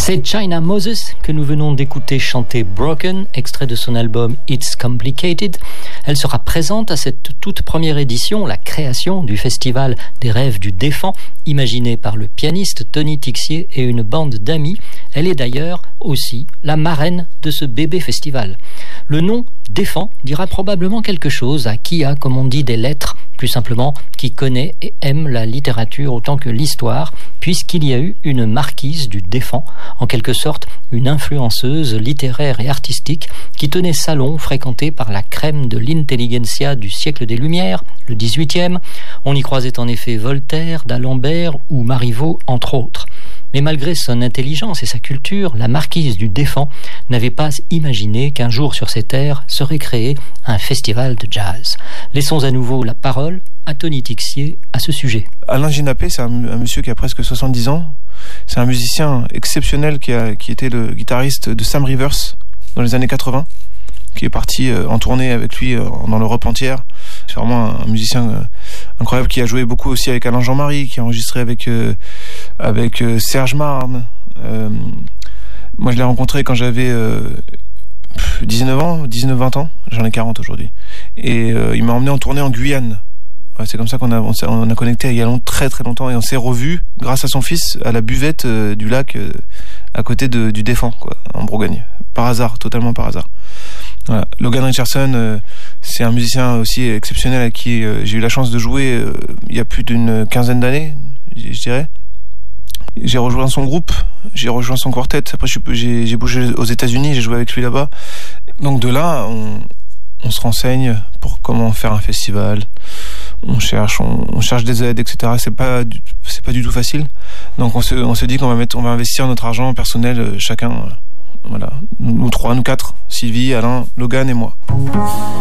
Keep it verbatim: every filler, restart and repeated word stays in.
C'est China Moses que nous venons d'écouter chanter Broken, extrait de son album It's Complicated. Elle sera présente à cette toute première édition, la création du Festival des Rêves du Défend, imaginé par le pianiste Tony Tixier et une bande d'amis. Elle est d'ailleurs aussi la marraine de ce bébé festival. Le nom Défend dira probablement quelque chose à qui a, comme on dit, des lettres, plus simplement qui connaît et aime la littérature autant que l'histoire, puisqu'il y a eu une marquise du Défend, en quelque sorte une influenceuse littéraire et artistique qui tenait salon fréquenté par la crème de l'intelligentsia du siècle des Lumières, le dix-huitième. On y croisait en effet Voltaire, d'Alembert ou Marivaux, entre autres. Mais malgré son intelligence et sa culture, la marquise du Défend n'avait pas imaginé qu'un jour sur ces terres serait créé un festival de jazz. Laissons à nouveau la parole à Tony Tixier à ce sujet. Alain Ginapé, c'est un, un monsieur qui a presque soixante-dix ans. C'est un musicien exceptionnel qui, a, qui était le guitariste de Sam Rivers dans les années quatre-vingts, qui est parti euh, en tournée avec lui euh, dans l'Europe entière. C'est vraiment un, un musicien euh, incroyable qui a joué beaucoup aussi avec Alain Jean-Marie, qui a enregistré avec, euh, avec euh, Serge Marne. Euh, moi, je l'ai rencontré quand j'avais euh, dix-neuf ans, dix-neuf vingt ans. J'en ai quarante aujourd'hui. Et euh, il m'a emmené en tournée en Guyane. Ouais, c'est comme ça qu'on a, on, on a connecté il y a long, très très longtemps et on s'est revus grâce à son fils à la buvette euh, du lac euh, à côté de, du Défend, quoi, en Bourgogne. Par hasard, totalement par hasard. Voilà. Logan Richardson, euh, c'est un musicien aussi exceptionnel à qui euh, j'ai eu la chance de jouer euh, il y a plus d'une quinzaine d'années, je dirais. J'ai rejoint son groupe, j'ai rejoint son quartet. Après, j'ai, j'ai bougé aux États-Unis, j'ai joué avec lui là-bas. Donc de là, on, on se renseigne pour comment faire un festival. On cherche, on, on cherche des aides, et cetera. C'est pas, c'est pas du tout facile. Donc on se, on se dit qu'on va mettre, on va investir notre argent personnel chacun. Voilà, nous trois, nous quatre, Sylvie, Alain, Logan et moi.